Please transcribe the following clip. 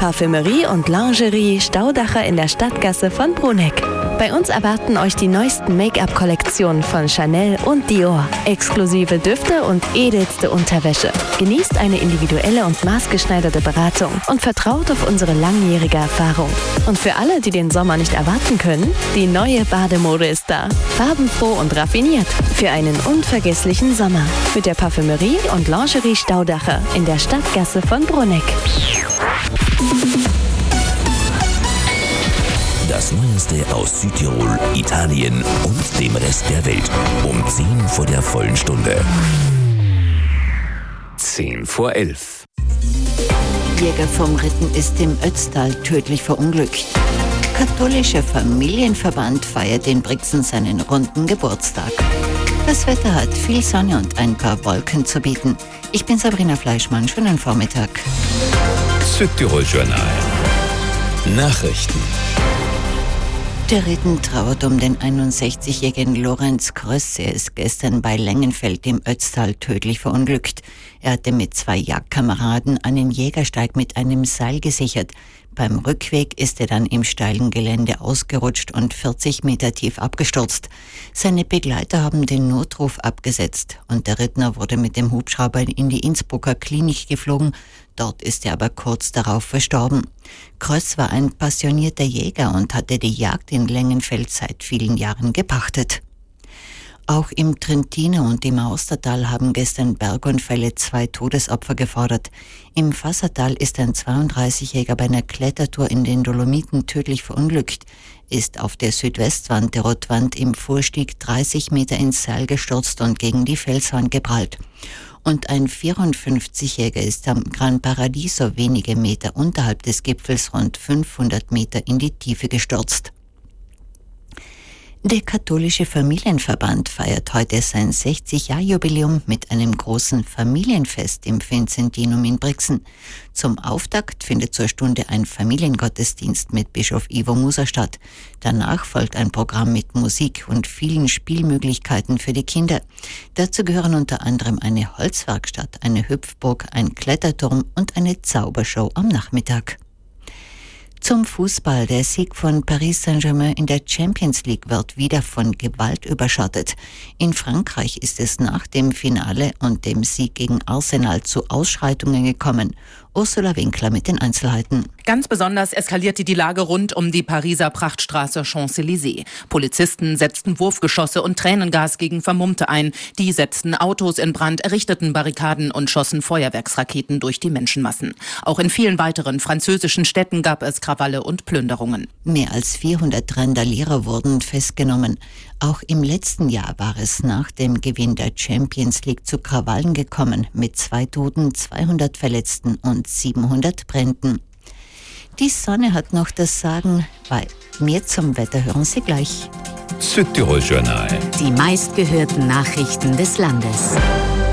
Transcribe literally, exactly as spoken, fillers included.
Parfümerie und Lingerie Staudacher in der Stadtgasse von Bruneck. Bei uns erwarten euch die neuesten Make-up-Kollektionen von Chanel und Dior, exklusive Düfte und edelste Unterwäsche. Genießt eine individuelle und maßgeschneiderte Beratung und vertraut auf unsere langjährige Erfahrung. Und für alle, die den Sommer nicht erwarten können, die neue Bademode ist da. Farbenfroh und raffiniert für einen unvergesslichen Sommer. Mit der Parfümerie und Lingerie Staudacher in der Stadtgasse von Bruneck. Das Neueste aus Südtirol, Italien und dem Rest der Welt. Um zehn vor der vollen Stunde. Zehn vor elf. Jäger vom Ritten ist im Ötztal tödlich verunglückt. Katholischer Familienverband feiert in Brixen seinen runden Geburtstag. Das Wetter hat viel Sonne und ein paar Wolken zu bieten. Ich bin Sabrina Fleischmann. Schönen Vormittag. Südtirol Journal. Nachrichten. Der Ritten trauert um den einundsechzigjährigen Lorenz Kröss. Er ist gestern bei Lengenfeld im Ötztal tödlich verunglückt. Er hatte mit zwei Jagdkameraden einen Jägersteig mit einem Seil gesichert. Beim Rückweg ist er dann im steilen Gelände ausgerutscht und vierzig Meter tief abgestürzt. Seine Begleiter haben den Notruf abgesetzt und der Rittner wurde mit dem Hubschrauber in die Innsbrucker Klinik geflogen. Dort ist er aber kurz darauf verstorben. Kröss war ein passionierter Jäger und hatte die Jagd in Lengenfeld seit vielen Jahren gepachtet. Auch im Trentiner und im Austertal haben gestern Bergunfälle zwei Todesopfer gefordert. Im Fassertal ist ein zweiunddreißigjähriger bei einer Klettertour in den Dolomiten tödlich verunglückt, ist auf der Südwestwand der Rotwand im Vorstieg dreißig Meter ins Seil gestürzt und gegen die Felswand geprallt. Und ein vierundfünfzigjähriger ist am Gran Paradiso wenige Meter unterhalb des Gipfels rund fünfhundert Meter in die Tiefe gestürzt. Der katholische Familienverband feiert heute sein sechzig-Jahr-Jubiläum mit einem großen Familienfest im Vincentinum in Brixen. Zum Auftakt findet zur Stunde ein Familiengottesdienst mit Bischof Ivo Muser statt. Danach folgt ein Programm mit Musik und vielen Spielmöglichkeiten für die Kinder. Dazu gehören unter anderem eine Holzwerkstatt, eine Hüpfburg, ein Kletterturm und eine Zaubershow am Nachmittag. Zum Fußball. Der Sieg von Paris Saint-Germain in der Champions League wird wieder von Gewalt überschattet. In Frankreich ist es nach dem Finale und dem Sieg gegen Arsenal zu Ausschreitungen gekommen. Ursula Winkler mit den Einzelheiten. Ganz besonders eskalierte die Lage rund um die Pariser Prachtstraße Champs-Élysées. Polizisten setzten Wurfgeschosse und Tränengas gegen Vermummte ein. Die setzten Autos in Brand, errichteten Barrikaden und schossen Feuerwerksraketen durch die Menschenmassen. Auch in vielen weiteren französischen Städten gab es Krawalle und Plünderungen. Mehr als vierhundert Randalierer wurden festgenommen. Auch im letzten Jahr war es nach dem Gewinn der Champions League zu Krawallen gekommen, mit zwei Toten, zweihundert Verletzten und siebenhundert Bränden. Die Sonne hat noch das Sagen. Bei mehr zum Wetter hören Sie gleich. Südtirol Journal. Die meistgehörten Nachrichten des Landes.